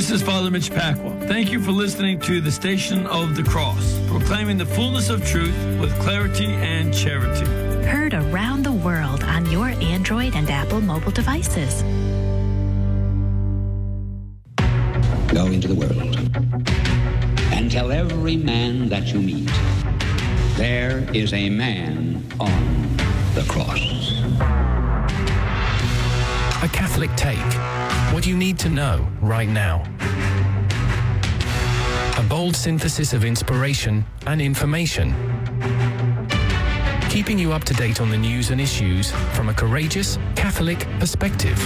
This is Father Mitch Pacwa. Thank you for listening to the Station of the Cross, proclaiming the fullness of truth with clarity and charity. Heard around the world on your Android and Apple mobile devices. Go into the world and tell every man that you meet, there is a man on the cross. A Catholic Take. What you need to know right now. A bold synthesis of inspiration and information. Keeping you up to date on the news and issues from a courageous Catholic perspective.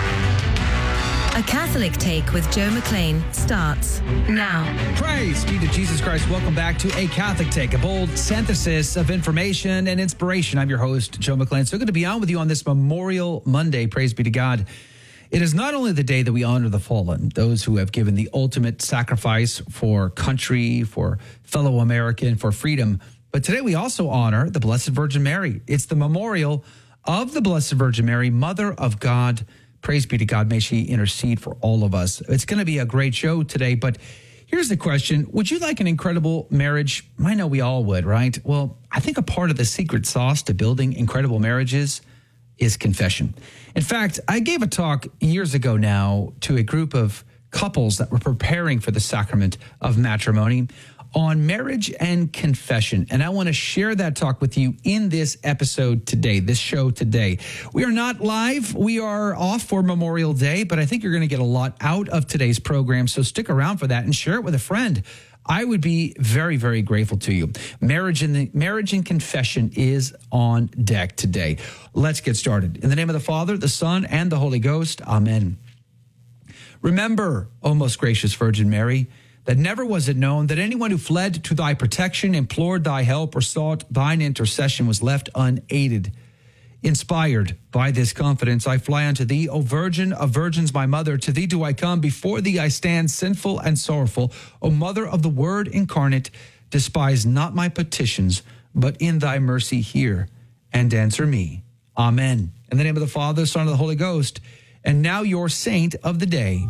A Catholic Take with Joe McLean starts now. Praise be to Jesus Christ. Welcome back to A Catholic Take, a bold synthesis of information and inspiration. I'm your host, Joe McLean. So good to be on with you on this Memorial Monday. Praise be to God. It is not only the day that we honor the fallen, those who have given the ultimate sacrifice for country, for fellow American, for freedom, but today we also honor the Blessed Virgin Mary. It's the memorial of the Blessed Virgin Mary, Mother of God. Praise be to God. May she intercede for all of us. It's going to be a great show today, but here's the question. Would you like an incredible marriage? I know we all would, right? Well, I think a part of the secret sauce to building incredible marriages is confession. In fact, I gave a talk years ago now to a group of couples that were preparing for the sacrament of matrimony on marriage and confession. And I want to share that talk with you in this episode today, this show today. We are not live. We are off for Memorial Day, but I think you're going to get a lot out of today's program. So stick around for that and share it with a friend. I would be very, very grateful to you. Marriage and confession is on deck today. Let's get started. In the name of the Father, the Son, and the Holy Ghost. Amen. Remember, O most gracious Virgin Mary, that never was it known that anyone who fled to thy protection, implored thy help, or sought thine intercession was left unaided. Inspired by this confidence, I fly unto thee, O Virgin of Virgins, my mother. To thee do I come, before thee I stand, sinful and sorrowful. O Mother of the Word incarnate, despise not my petitions, but in thy mercy hear and answer me. Amen. In the name of the Father, Son, and the Holy Ghost. And now your saint of the day.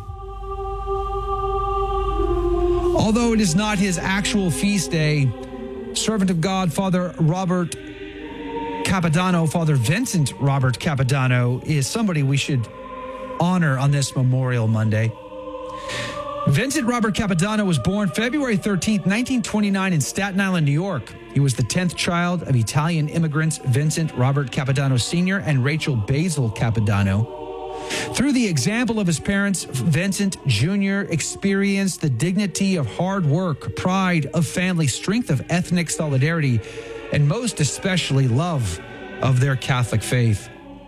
Although it is not his actual feast day, servant of God, Father Robert Capodanno, Father Vincent Robert Capodanno, is somebody we should honor on this Memorial Monday. Vincent Robert Capodanno was born February 13th, 1929 in Staten Island, New York. He was the 10th child of Italian immigrants Vincent Robert Capodanno Sr. and Rachel Basil Capodanno. Through the example of his parents, Vincent Jr. experienced the dignity of hard work, pride of family, strength of ethnic solidarity, and most especially love of their Catholic faith.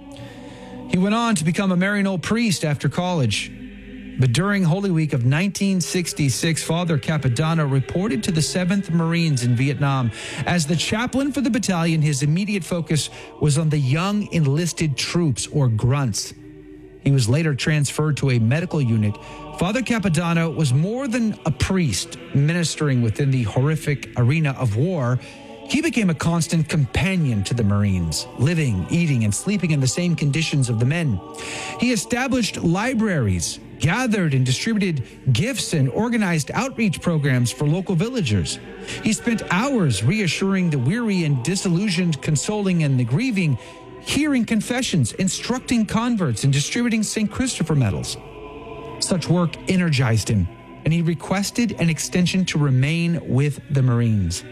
He went on to become a Maryknoll priest after college. But during Holy Week of 1966, Father Capodanno reported to the 7th Marines in Vietnam. As the chaplain for the battalion, his immediate focus was on the young enlisted troops, or grunts. He was later transferred to a medical unit. Father Capodanno was more than a priest ministering within the horrific arena of war. He became a constant companion to the Marines, living, eating, and sleeping in the same conditions of the men. He established libraries, gathered and distributed gifts, and organized outreach programs for local villagers. He spent hours reassuring the weary and disillusioned, consoling and the grieving, hearing confessions, instructing converts, and distributing St. Christopher medals. Such work energized him, and he requested an extension to remain with the Marines.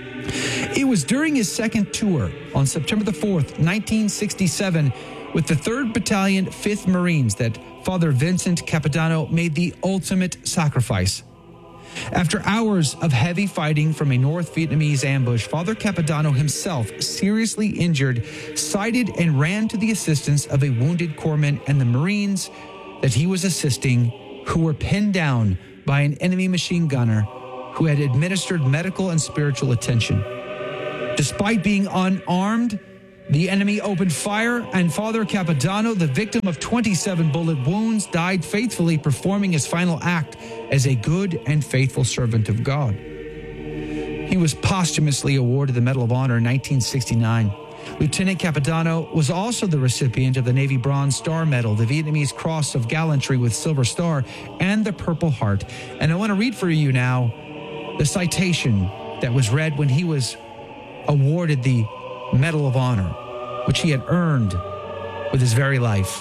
It was during his second tour on September the 4th, 1967, with the 3rd Battalion, 5th Marines, that Father Vincent Capodanno made the ultimate sacrifice. After hours of heavy fighting from a North Vietnamese ambush, Father Capodanno himself, seriously injured, sighted and ran to the assistance of a wounded corpsman and the Marines that he was assisting, who were pinned down by an enemy machine gunner who had administered medical and spiritual attention. Despite being unarmed, the enemy opened fire, and Father Capodanno, the victim of 27 bullet wounds, died faithfully performing his final act as a good and faithful servant of God. He was posthumously awarded the Medal of Honor in 1969. Lieutenant Capodanno was also the recipient of the Navy Bronze Star Medal, the Vietnamese Cross of Gallantry with Silver Star, and the Purple Heart. And I want to read for you now the citation that was read when he was awarded the Medal of Honor, which he had earned with his very life.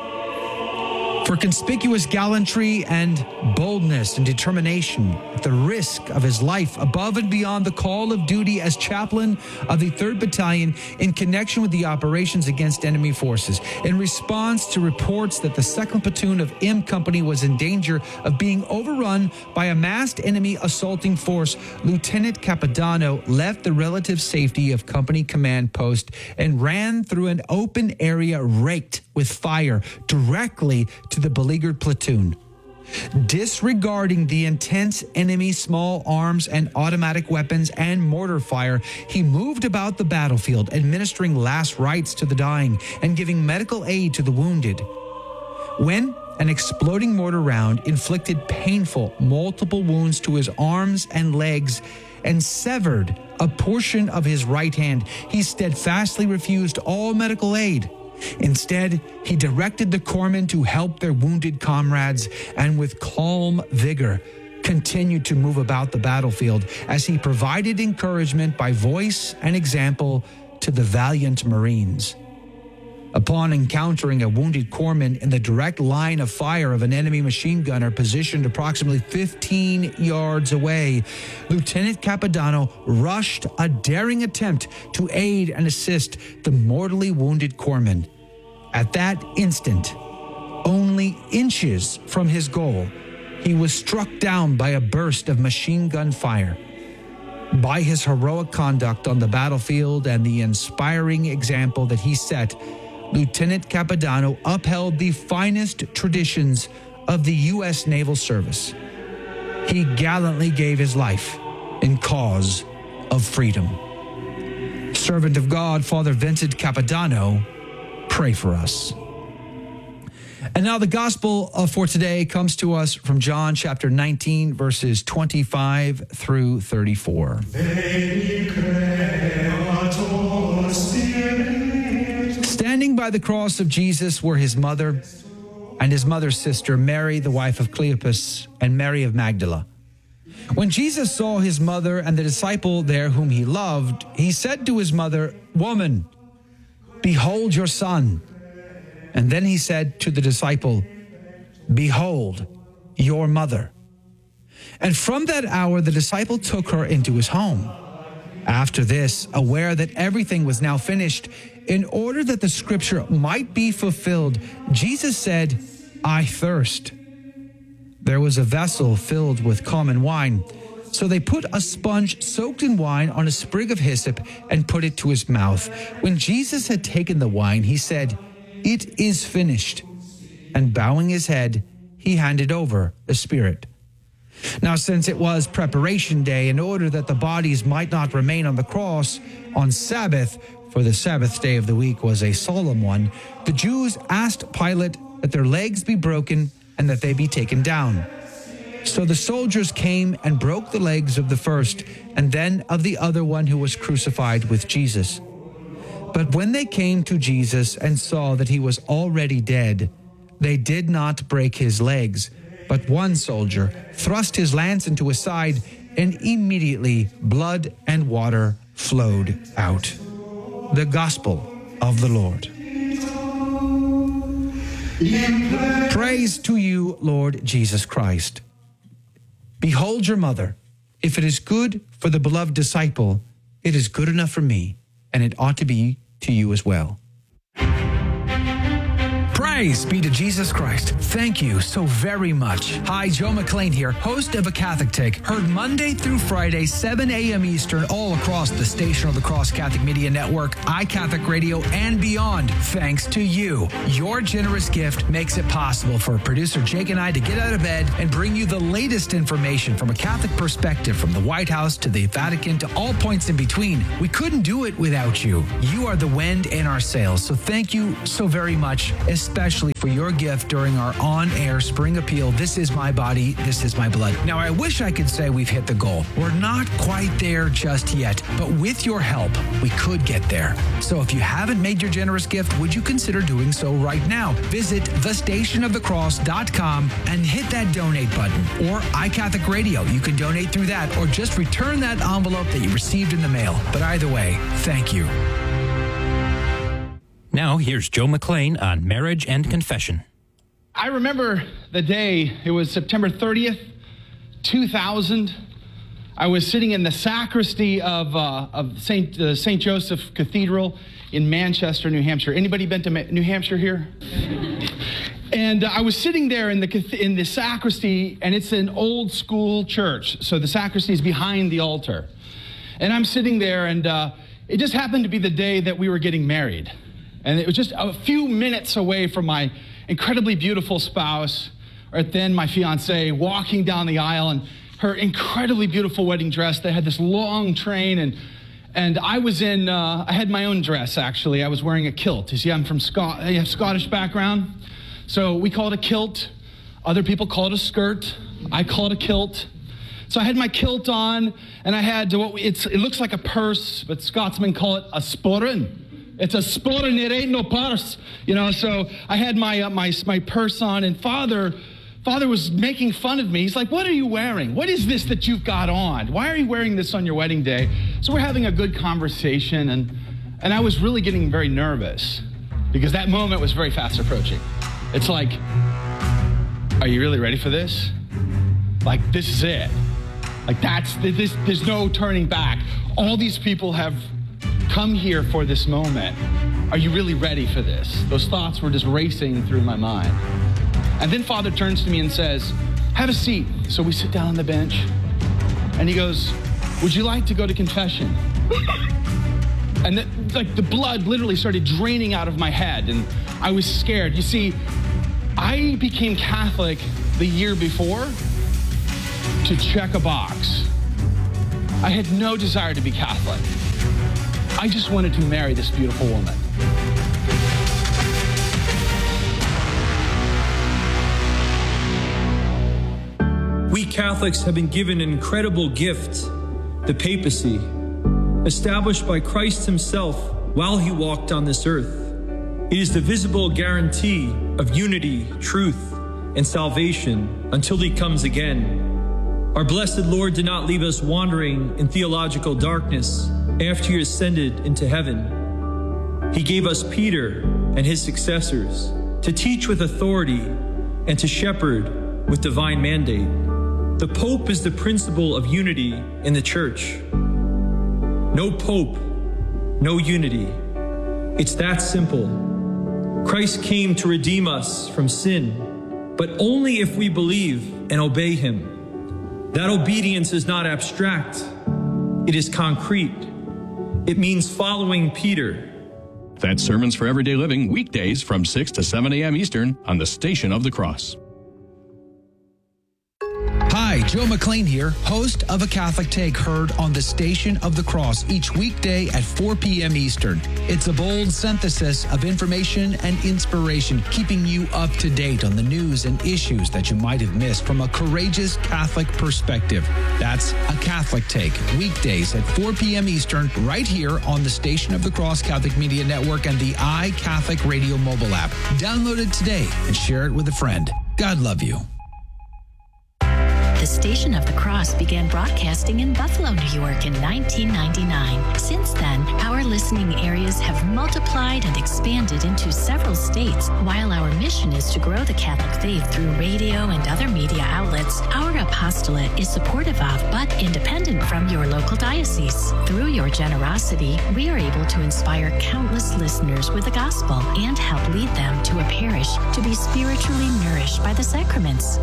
For conspicuous gallantry and boldness and determination at the risk of his life above and beyond the call of duty as chaplain of the 3rd Battalion in connection with the operations against enemy forces. In response to reports that the 2nd Platoon of M Company was in danger of being overrun by a massed enemy assaulting force, Lieutenant Capodanno left the relative safety of company command post and ran through an open area raked with fire directly to the beleaguered platoon. Disregarding the intense enemy small arms and automatic weapons and mortar fire, he moved about the battlefield, administering last rites to the dying and giving medical aid to the wounded. When an exploding mortar round inflicted painful multiple wounds to his arms and legs and severed a portion of his right hand, he steadfastly refused all medical aid. Instead, he directed the corpsmen to help their wounded comrades and with calm vigor continued to move about the battlefield as he provided encouragement by voice and example to the valiant Marines. Upon encountering a wounded corpsman in the direct line of fire of an enemy machine gunner positioned approximately 15 yards away, Lieutenant Capodanno rushed a daring attempt to aid and assist the mortally wounded corpsman. At that instant, only inches from his goal, he was struck down by a burst of machine gun fire. By his heroic conduct on the battlefield and the inspiring example that he set, Lieutenant Capodanno upheld the finest traditions of the U.S. Naval Service. He gallantly gave his life in cause of freedom. Servant of God, Father Vincent Capodanno, pray for us. And now the gospel for today comes to us from John chapter 19, verses 25 through 34. Standing by the cross of Jesus were his mother and his mother's sister, Mary, the wife of Cleopas, and Mary of Magdala. When Jesus saw his mother and the disciple there whom he loved, he said to his mother, "Woman, behold your son." And then he said to the disciple, "Behold your mother." And from that hour the disciple took her into his home. After this, aware that everything was now finished, in order that the scripture might be fulfilled, Jesus said, "I thirst." There was a vessel filled with common wine. So they put a sponge soaked in wine on a sprig of hyssop and put it to his mouth. When Jesus had taken the wine, he said, "It is finished." And bowing his head, he handed over the spirit. Now, since it was preparation day, in order that the bodies might not remain on the cross on Sabbath, for the Sabbath day of the week was a solemn one, the Jews asked Pilate that their legs be broken and that they be taken down. So the soldiers came and broke the legs of the first and then of the other one who was crucified with Jesus. But when they came to Jesus and saw that he was already dead, they did not break his legs. But one soldier thrust his lance into his side, and immediately blood and water flowed out. The Gospel of the Lord. Praise to you, Lord Jesus Christ. Behold your mother. If it is good for the beloved disciple, it is good enough for me, and it ought to be to you as well. Praise be to Jesus Christ. Thank you so very much. Hi, Joe McLean here, host of A Catholic Take, heard Monday through Friday, 7 a.m. Eastern, all across the Station of the Cross Catholic Media Network, iCatholic Radio, and beyond. Thanks to you. Your generous gift makes it possible for producer Jake and I to get out of bed and bring you the latest information from a Catholic perspective, from the White House to the Vatican to all points in between. We couldn't do it without you. You are the wind in our sails, so thank you so very much, especially especially for your gift during our on-air spring appeal, This Is My Body, This Is My Blood. Now, I wish I could say we've hit the goal. We're not quite there just yet, but with your help, we could get there. So if you haven't made your generous gift, would you consider doing so right now? Visit thestationofthecross.com and hit that donate button. Or iCatholic Radio, you can donate through that, or just return that envelope that you received in the mail. But either way, thank you. Now, here's Joe McClain on Marriage and Confession. I remember the day, it was September 30th, 2000. I was sitting in the sacristy of St. Joseph Cathedral in Manchester, New Hampshire. Anybody been to New Hampshire here? And I was sitting there in the sacristy, and it's an old school church. So the sacristy is behind the altar. And I'm sitting there, and it just happened to be the day that we were getting married. And it was just a few minutes away from my incredibly beautiful spouse, or then my fiance, walking down the aisle in her incredibly beautiful wedding dress that had this long train. And I was I had my own dress, actually. I was wearing a kilt. You see, I have Scottish background. So we call it a kilt. Other people call it a skirt. I call it a kilt. So I had my kilt on, and I had it looks like a purse, but Scotsmen call it a sporran. It's a sporran, it ain't no purse. So I had my purse on, and Father was making fun of me. He's like, "What are you wearing? What is this that you've got on? Why are you wearing this on your wedding day?" So we're having a good conversation, and I was really getting very nervous because that moment was very fast approaching. It's like, are you really ready for this? Like, this is it. Like, there's no turning back. All these people have come here for this moment. Are you really ready for this? Those thoughts were just racing through my mind. And then Father turns to me and says, "Have a seat." So we sit down on the bench, and he goes, "Would you like to go to confession?" And the blood literally started draining out of my head, and I was scared. You see, I became Catholic the year before to check a box. I had no desire to be Catholic. I just wanted to marry this beautiful woman. We Catholics have been given an incredible gift, the papacy, established by Christ himself while he walked on this earth. It is the visible guarantee of unity, truth, and salvation until he comes again. Our blessed Lord did not leave us wandering in theological darkness after he ascended into heaven. He gave us Peter and his successors to teach with authority and to shepherd with divine mandate. The Pope is the principle of unity in the Church. No Pope, no unity. It's that simple. Christ came to redeem us from sin, but only if we believe and obey him. That obedience is not abstract. It is concrete. It means following Peter. That's Sermons for Everyday Living, weekdays from 6 to 7 a.m. Eastern on the Station of the Cross. Hi, Joe McClain here, host of A Catholic Take, heard on the Station of the Cross each weekday at 4 p.m. Eastern. It's a bold synthesis of information and inspiration, keeping you up to date on the news and issues that you might have missed from a courageous Catholic perspective. That's A Catholic Take, weekdays at 4 p.m. Eastern, right here on the Station of the Cross Catholic Media Network and the iCatholic Radio mobile app. Download it today and share it with a friend. God love you. The Station of the Cross began broadcasting in Buffalo, New York in 1999. Since then, our listening areas have multiplied and expanded into several states. While our mission is to grow the Catholic faith through radio and other media outlets, our apostolate is supportive of but independent from your local diocese. Through your generosity, we are able to inspire countless listeners with the gospel and help lead them to a parish to be spiritually nourished by the sacraments.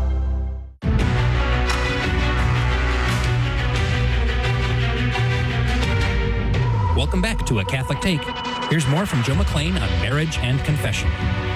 Welcome back to A Catholic Take. Here's more from Joe McClain on marriage and confession.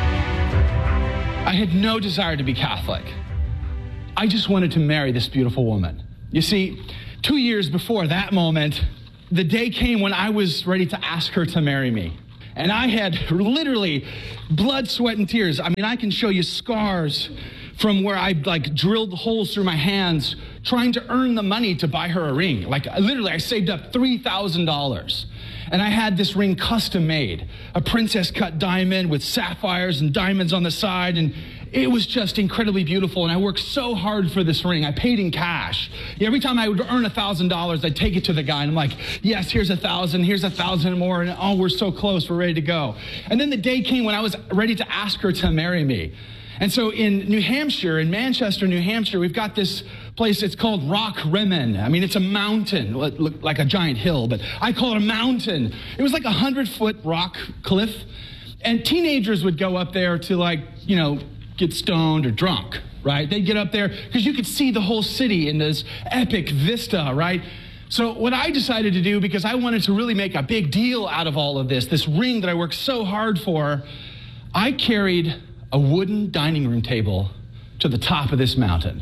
I had no desire to be Catholic. I just wanted to marry this beautiful woman. You see, 2 years before that moment, the day came when I was ready to ask her to marry me. And I had literally blood, sweat, and tears. I mean, I can show you scars from where I like drilled holes through my hands trying to earn the money to buy her a ring. Like literally, I saved up $3,000. And I had this ring custom made, a princess cut diamond with sapphires and diamonds on the side. And it was just incredibly beautiful. And I worked so hard for this ring. I paid in cash. Every time I would earn $1,000, I'd take it to the guy. And I'm like, yes, here's 1,000, here's 1,000 more. And oh, we're so close, we're ready to go. And then the day came when I was ready to ask her to marry me. And so in New Hampshire, in Manchester, New Hampshire, we've got this place, it's called Rock Rimmon. I mean, it's a mountain, look like a giant hill, but I call it a mountain. It was like a 100-foot rock cliff. And teenagers would go up there to get stoned or drunk, right? They'd get up there because you could see the whole city in this epic vista, right? So what I decided to do, because I wanted to really make a big deal out of all of this ring that I worked so hard for, I carried a wooden dining room table to the top of this mountain.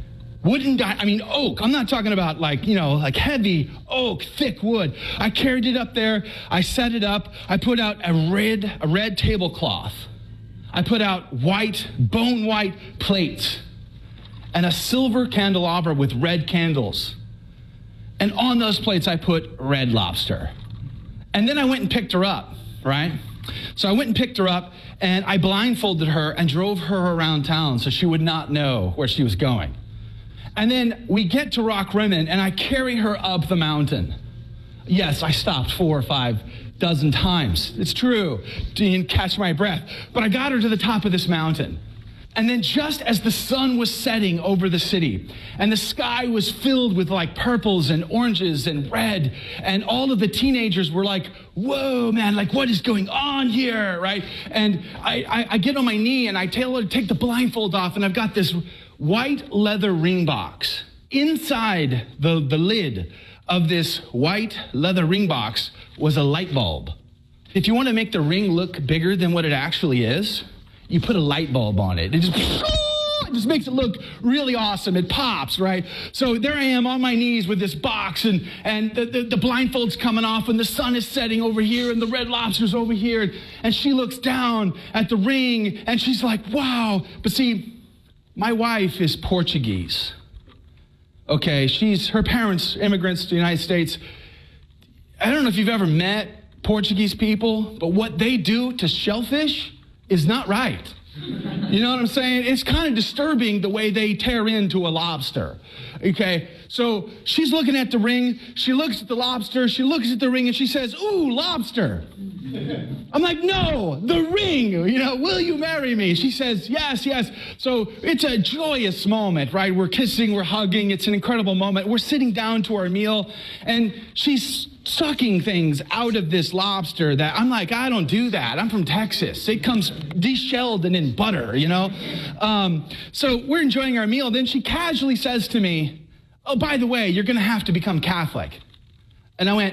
Oak. I'm not talking about like heavy oak, thick wood. I carried it up there. I set it up. I put out a red tablecloth. I put out bone white plates and a silver candelabra with red candles. And on those plates, I put Red Lobster. And then I went and picked her up, right? So I went and picked her up, and I blindfolded her and drove her around town so she would not know where she was going. And then we get to Rock Rimmon, and I carry her up the mountain. Yes, I stopped 4 or 5 dozen times. It's true. Didn't catch my breath. But I got her to the top of this mountain. And then just as the sun was setting over the city and the sky was filled with like purples and oranges and red, and all of the teenagers were like, whoa, man, like what is going on here, right? And I get on my knee and I tell her to take the blindfold off, and I've got this white leather ring box. Inside the lid of this white leather ring box was a light bulb. If you want to make the ring look bigger than what it actually is, you put a light bulb on it. It just makes it look really awesome. It pops, right? So there I am on my knees with this box, and the blindfold's coming off, and the sun is setting over here, and the Red Lobster's over here. And she looks down at the ring, and she's like, wow. But see, my wife is Portuguese. Okay, her parents, immigrants to the United States. I don't know if you've ever met Portuguese people, but what they do to shellfish is not right. You know what I'm saying? It's kind of disturbing the way they tear into a lobster. Okay, so she's looking at the ring. She looks at the lobster. She looks at the ring, and she says, ooh, lobster. I'm like, no, the ring, will you marry me? She says, yes, yes. So it's a joyous moment, right? We're kissing, we're hugging. It's an incredible moment. We're sitting down to our meal, and she's sucking things out of this lobster that I'm like, I don't do that. I'm from Texas. It comes deshelled and in butter, So we're enjoying our meal. Then she casually says to me, oh, by the way, you're going to have to become Catholic. And I went,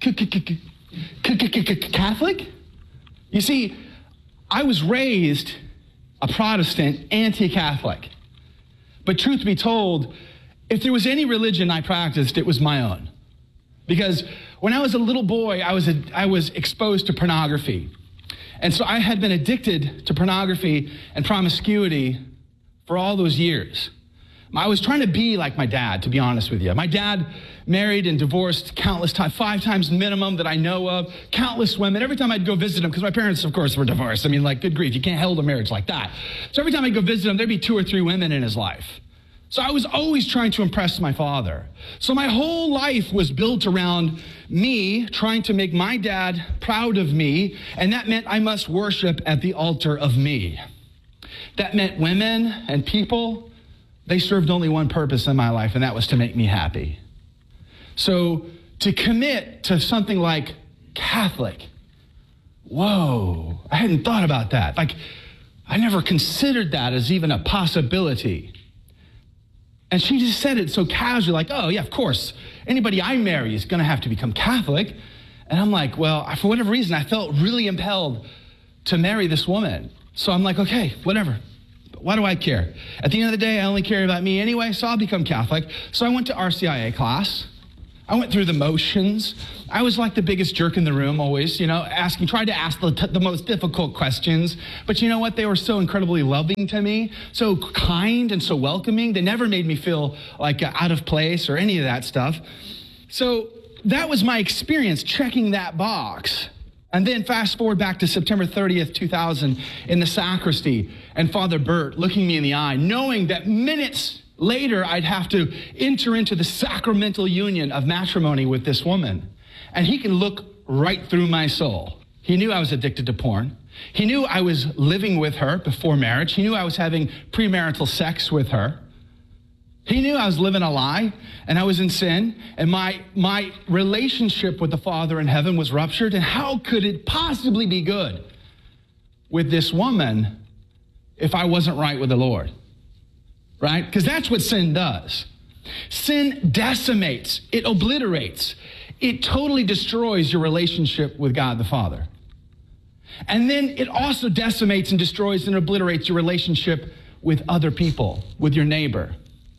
Catholic? You see, I was raised a Protestant, anti-Catholic. But truth be told, if there was any religion I practiced, it was my own. Because when I was a little boy, I was exposed to pornography. And so I had been addicted to pornography and promiscuity for all those years. I was trying to be like my dad, to be honest with you. My dad married and divorced countless times, 5 times minimum that I know of, countless women. Every time I'd go visit him, because my parents, of course, were divorced. I mean, like, good grief, you can't hold a marriage like that. So every time I'd go visit him, there'd be 2 or 3 women in his life. So I was always trying to impress my father. So my whole life was built around me trying to make my dad proud of me, and that meant I must worship at the altar of me. That meant women and people, they served only one purpose in my life, and that was to make me happy. So to commit to something like Catholic, whoa, I hadn't thought about that. Like, I never considered that as even a possibility. And she just said it so casually, like, oh, yeah, of course, anybody I marry is going to have to become Catholic. And I'm like, well, for whatever reason, I felt really impelled to marry this woman. So I'm like, okay, whatever. But why do I care? At the end of the day, I only care about me anyway, so I'll become Catholic. So I went to RCIA class. I went through the motions. I was like the biggest jerk in the room always, tried to ask the most difficult questions. But you know what? They were so incredibly loving to me, so kind and so welcoming. They never made me feel like out of place or any of that stuff. So that was my experience checking that box. And then fast forward back to September 30th, 2000 in the sacristy, and Father Bert looking me in the eye, knowing that minutes later I'd have to enter into the sacramental union of matrimony with this woman. And he can look right through my soul. He knew I was addicted to porn. He knew I was living with her before marriage. He knew I was having premarital sex with her. He knew I was living a lie and I was in sin, and my relationship with the Father in heaven was ruptured. And how could it possibly be good with this woman if I wasn't right with the Lord? Right? Because that's what sin does. Sin decimates, it obliterates, it totally destroys your relationship with God the Father. And then it also decimates and destroys and obliterates your relationship with other people, with your neighbor.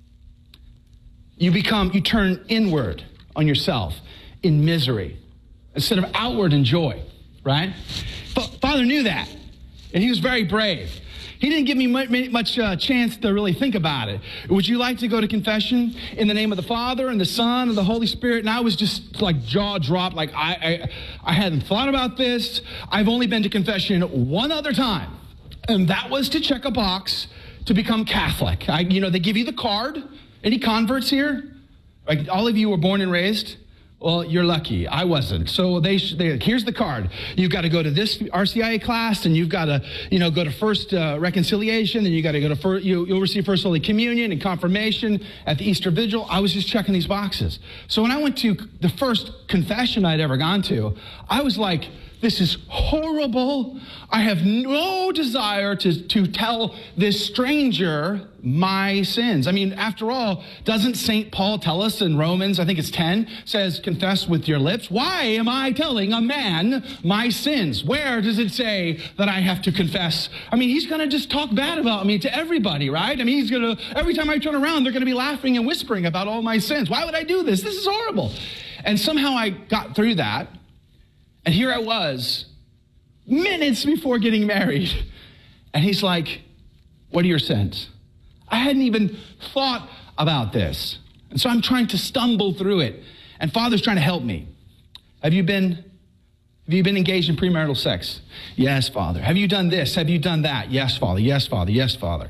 You turn inward on yourself in misery instead of outward in joy, right? Father knew that, and he was very brave. He didn't give me much chance to really think about it. Would you like to go to confession in the name of the Father and the Son and the Holy Spirit? And I was just like jaw dropped, like I hadn't thought about this. I've only been to confession one other time, and that was to check a box to become Catholic. They give you the card. Any converts here? Like all of you were born and raised? Well, you're lucky. I wasn't. So here's the card. You've got to go to this RCIA class, and you've got to, go to first reconciliation, and you got to go to you'll receive First Holy Communion and confirmation at the Easter Vigil. I was just checking these boxes. So when I went to the first confession I'd ever gone to, I was like, this is horrible. I have no desire to tell this stranger my sins. I mean, after all, doesn't St. Paul tell us in Romans, I think it's 10, says, confess with your lips? Why am I telling a man my sins? Where does it say that I have to confess? I mean, he's going to just talk bad about me to everybody, right? I mean, every time I turn around, they're going to be laughing and whispering about all my sins. Why would I do this? This is horrible. And somehow I got through that. And here I was, minutes before getting married. And he's like, what are your sins? I hadn't even thought about this. And so I'm trying to stumble through it. And Father's trying to help me. Have you been engaged in premarital sex? Yes, Father. Have you done this? Have you done that? Yes, Father. Yes, Father. Yes, Father.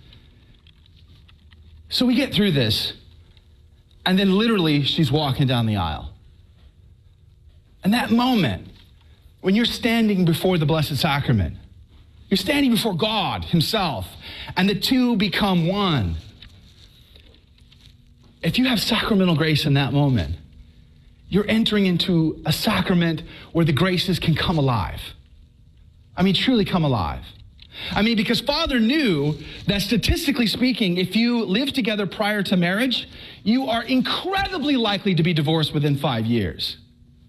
So we get through this. And then literally she's walking down the aisle. And that moment, when you're standing before the Blessed Sacrament, you're standing before God himself, and the two become one. If you have sacramental grace in that moment, you're entering into a sacrament where the graces can come alive. I mean, truly come alive. I mean, because Father knew that statistically speaking, if you live together prior to marriage, you are incredibly likely to be divorced within 5 years.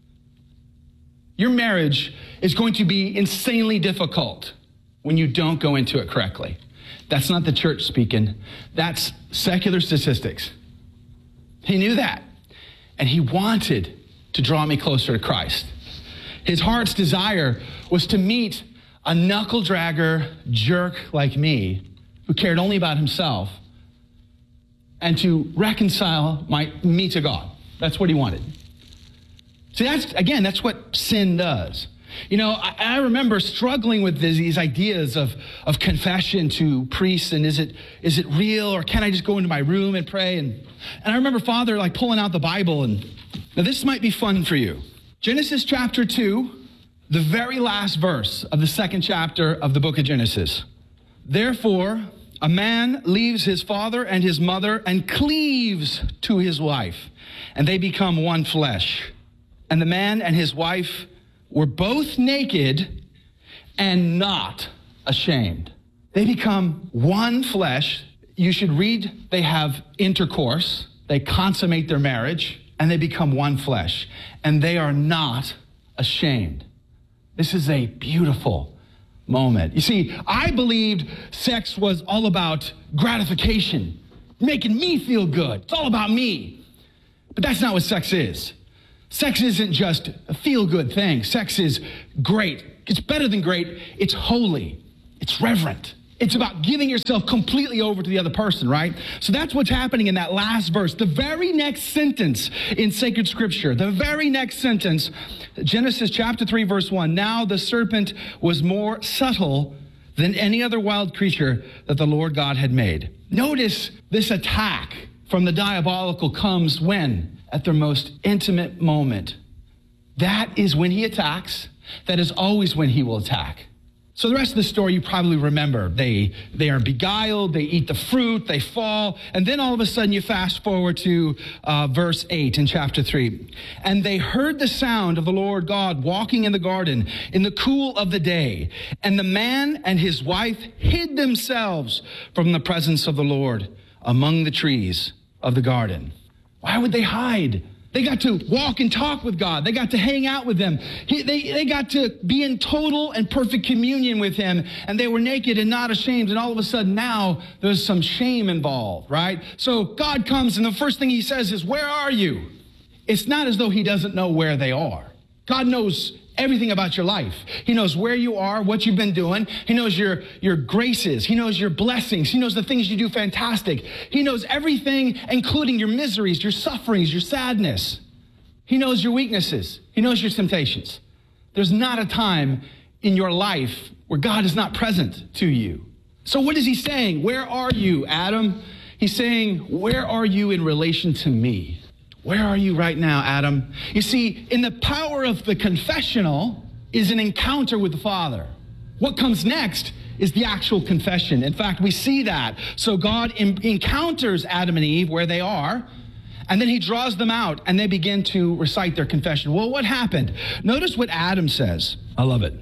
Your marriage is going to be insanely difficult when you don't go into it correctly. That's not the church speaking. That's secular statistics. He knew that. And he wanted to draw me closer to Christ. His heart's desire was to meet a knuckle-dragger jerk like me who cared only about himself and to reconcile me to God. That's what he wanted. See, that's what sin does. I remember struggling with these ideas of confession to priests, and is it real, or can I just go into my room and pray? And I remember Father pulling out the Bible, and now this might be fun for you. Genesis chapter 2, the very last verse of the second chapter of the book of Genesis. Therefore, a man leaves his father and his mother and cleaves to his wife, and they become one flesh. And the man and his wife were both naked and not ashamed. They become one flesh. You should read, they have intercourse, they consummate their marriage, and they become one flesh. And they are not ashamed. This is a beautiful moment. You see, I believed sex was all about gratification, making me feel good. It's all about me. But that's not what sex is. Sex isn't just a feel-good thing. Sex is great. It's better than great. It's holy. It's reverent. It's about giving yourself completely over to the other person, right? So that's what's happening in that last verse. The very next sentence in sacred scripture, the very next sentence, Genesis chapter 3, verse 1. Now the serpent was more subtle than any other wild creature that the Lord God had made. Notice this attack from the diabolical comes when? At their most intimate moment. That is when he attacks. That is always when he will attack. So the rest of the story you probably remember. They are beguiled, they eat the fruit, they fall, and then all of a sudden you fast forward to verse 8 in chapter 3. And they heard the sound of the Lord God walking in the garden in the cool of the day. And the man and his wife hid themselves from the presence of the Lord among the trees of the garden. Why would they hide? They got to walk and talk with God. They got to hang out with him. They got to be in total and perfect communion with him. And they were naked and not ashamed. And all of a sudden now there's some shame involved, right? So God comes and the first thing he says is, where are you? It's not as though he doesn't know where they are. God knows everything about your life. He knows where you are, what you've been doing. He knows your graces. He knows your blessings. He knows the things you do fantastic. He knows everything, including your miseries, your sufferings, your sadness. He knows your weaknesses. He knows your temptations. There's not a time in your life where God is not present to you. So what is he saying? Where are you, Adam? He's saying, where are you in relation to me? Where are you right now, Adam? You see, in the power of the confessional is an encounter with the Father. What comes next is the actual confession. In fact, we see that. So God encounters Adam and Eve where they are, and then he draws them out, and they begin to recite their confession. Well, what happened? Notice what Adam says. I love it.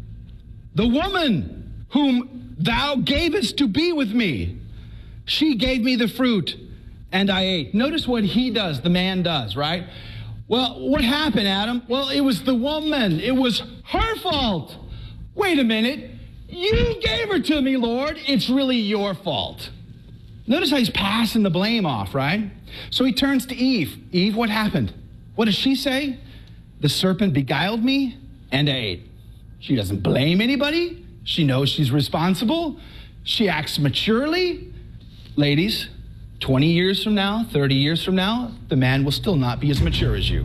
The woman whom thou gavest to be with me, she gave me the fruit, and I ate. Notice what he does, the man does, right? Well, what happened, Adam? Well, it was the woman. It was her fault. Wait a minute. You gave her to me, Lord. It's really your fault. Notice how he's passing the blame off, right? So he turns to Eve. Eve, what happened? What does she say? The serpent beguiled me, and I ate. She doesn't blame anybody. She knows she's responsible. She acts maturely. Ladies, 20 years from now, 30 years from now, the man will still not be as mature as you.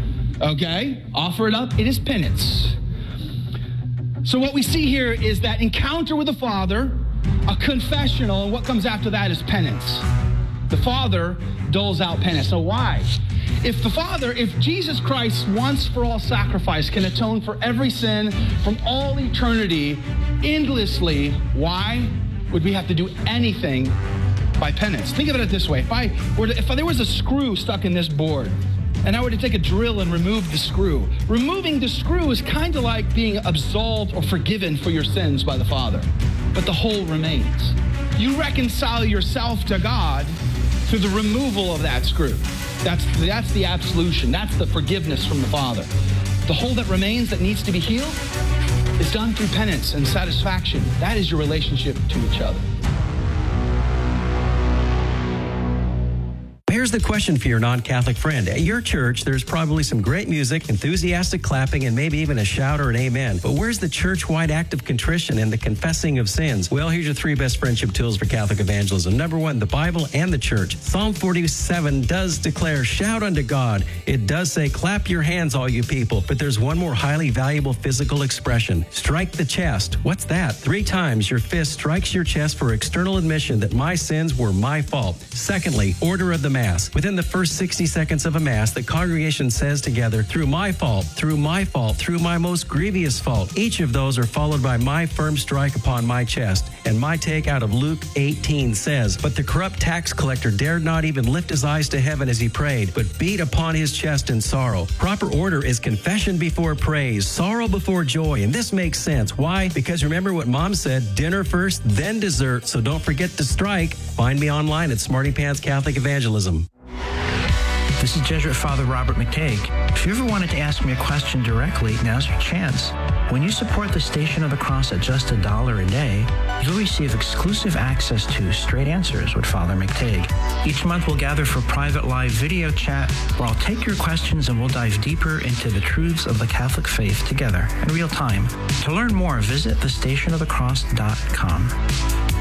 Okay? Offer it up. It is penance. So what we see here is that encounter with the Father, a confessional, and what comes after that is penance. The Father doles out penance. So why? If Jesus Christ once for all sacrifice can atone for every sin from all eternity endlessly, why would we have to do anything by penance? Think of it this way. If there was a screw stuck in this board and I were to take a drill and remove the screw, removing the screw is kind of like being absolved or forgiven for your sins by the Father. But the hole remains. You reconcile yourself to God through the removal of that screw. That's the absolution. That's the forgiveness from the Father. The hole that remains that needs to be healed is done through penance and satisfaction. That is your relationship to each other. Here's the question for your non-Catholic friend. At your church, there's probably some great music, enthusiastic clapping, and maybe even a shout or an amen. But where's the church-wide act of contrition and the confessing of sins? Well, here's your 3 best friendship tools for Catholic evangelism. Number 1, the Bible and the church. Psalm 47 does declare, shout unto God. It does say, clap your hands, all you people. But there's one more highly valuable physical expression. Strike the chest. What's that? 3 times your fist strikes your chest for external admission that my sins were my fault. Secondly, order of the Mass. Within the first 60 seconds of a Mass, the congregation says together, through my fault, through my fault, through my most grievous fault. Each of those are followed by my firm strike upon my chest. And my take out of Luke 18 says, but the corrupt tax collector dared not even lift his eyes to heaven as he prayed, but beat upon his chest in sorrow. Proper order is confession before praise, sorrow before joy. And this makes sense. Why? Because remember what Mom said, dinner first, then dessert. So don't forget to strike. Find me online at Smarty Pants Catholic Evangelism. This is Jesuit Father Robert McTague. If you ever wanted to ask me a question directly, now's your chance. When you support the Station of the Cross at just $1 a day, you'll receive exclusive access to Straight Answers with Father McTague. Each month we'll gather for private live video chat where I'll take your questions and we'll dive deeper into the truths of the Catholic faith together in real time. To learn more, visit thestationofthecross.com.